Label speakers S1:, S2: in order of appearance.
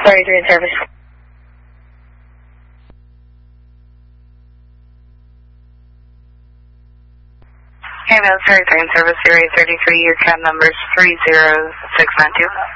S1: 33 in service.
S2: Hey, that's 33 in service, Area 33, your cab number is 30692.